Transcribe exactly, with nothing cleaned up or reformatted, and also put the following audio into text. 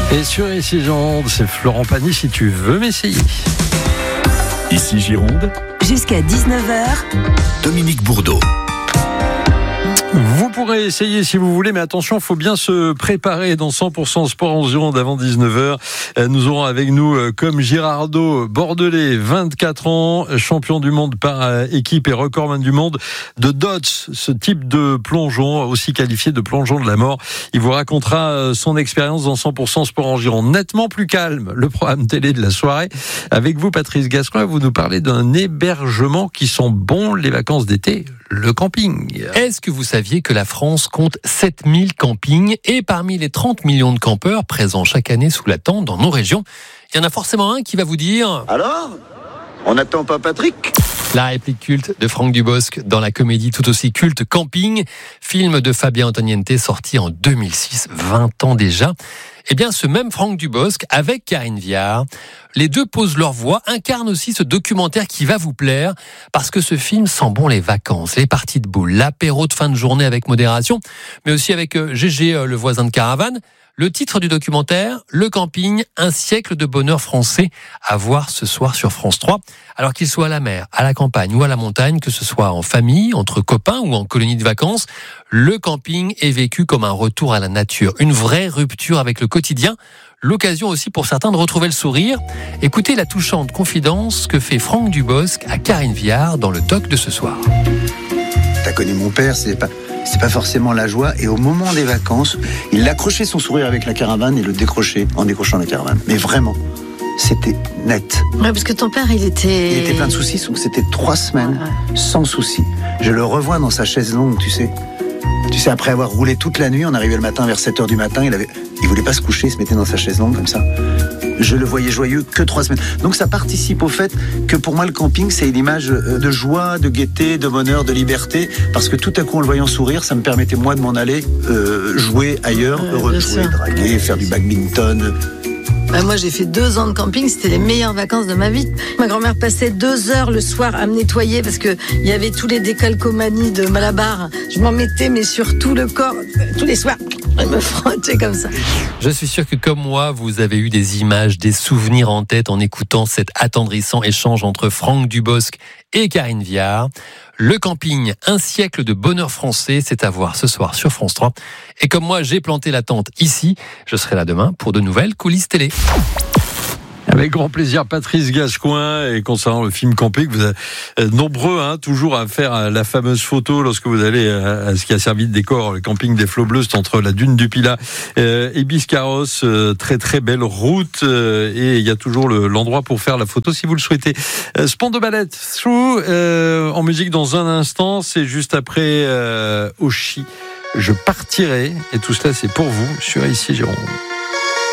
Et sur Ici Gironde, c'est Florent Pagny si tu veux m'essayer. Ici Gironde, jusqu'à dix-neuf heures, Dominique Bourdeau. Vous pourrez essayer si vous voulez, mais attention, il faut bien se préparer dans cent pour cent Sport en Gironde avant dix-neuf heures. Nous aurons avec nous, comme Girardeau, bordelais, vingt-quatre ans, champion du monde par équipe et recordman du monde de Dodds, ce type de plongeon, aussi qualifié de plongeon de la mort. Il vous racontera son expérience dans cent pour cent Sport en Gironde. Nettement plus calme, le programme télé de la soirée. Avec vous, Patrice Gascoigne, vous nous parlez d'un hébergement qui sont bons les vacances d'été, le camping. Est-ce que vous saviez que la France compte sept mille campings et parmi les trente millions de campeurs présents chaque année sous la tente dans nos régions, il y en a forcément un qui va vous dire « Alors ? On n'attend pas Patrick ?» La réplique culte de Franck Dubosc dans la comédie tout aussi culte Camping, film de Fabien Antoniente sorti en deux mille six, vingt ans déjà. Eh bien, ce même Franck Dubosc, avec Karine Viard, les deux posent leur voix, incarnent aussi ce documentaire qui va vous plaire, parce que ce film sent bon les vacances, les parties de boules, l'apéro de fin de journée avec modération, mais aussi avec Gégé, le voisin de caravane. Le titre du documentaire, Le camping, un siècle de bonheur français, à voir ce soir sur France trois. Alors qu'il soit à la mer, à la campagne ou à la montagne, que ce soit en famille, entre copains ou en colonie de vacances, le camping est vécu comme un retour à la nature, une vraie rupture avec le quotidien. L'occasion aussi pour certains de retrouver le sourire. Écoutez la touchante confidence que fait Franck Dubosc à Karine Viard dans le doc de ce soir. T'as connu mon père, c'est pas... C'est pas forcément la joie. Et au moment des vacances, il accrochait son sourire avec la caravane et le décrochait en décrochant la caravane. Mais vraiment, c'était net. Ouais, parce que ton père, il était... Il était plein de soucis, donc c'était trois semaines ouais. sans soucis. Je le revois dans sa chaise longue, tu sais. Tu sais, après avoir roulé toute la nuit, on arrivait le matin vers sept heures du matin, il avait, il voulait pas se coucher, il se mettait dans sa chaise longue comme ça. Je le voyais joyeux que trois semaines. Donc ça participe au fait que pour moi le camping c'est une image de joie, de gaieté, de bonheur, de liberté, parce que tout à coup en le voyant sourire, ça me permettait moi de m'en aller euh, jouer ailleurs, euh, heureux de jouer, draguer, faire du badminton. Bah moi j'ai fait deux ans de camping, c'était les meilleures vacances de ma vie. Ma grand-mère passait deux heures le soir à me nettoyer parce que il y avait tous les décalcomanies de Malabar. Je m'en mettais mais sur tout le corps, tous les soirs. Elle me frottait comme ça. Je suis sûr que comme moi, vous avez eu des images, des souvenirs en tête en écoutant cet attendrissant échange entre Franck Dubosc et Karine Viard. Le camping, un siècle de bonheur français, c'est à voir ce soir sur France trois. Et comme moi, j'ai planté la tente ici, je serai là demain pour de nouvelles coulisses télé. Avec grand plaisir, Patrice Gascoigne. Et concernant le film Camping, vous êtes nombreux hein, toujours à faire la fameuse photo lorsque vous allez à ce qui a servi de décor, le camping des Flots Bleus, c'est entre la dune du Pilat et Biscarros. Très très belle route et il y a toujours le, l'endroit pour faire la photo si vous le souhaitez. Spandau Ballet Through euh, en musique dans un instant, c'est juste après euh, Oshi. Je partirai et tout cela c'est pour vous sur Ici Gironde.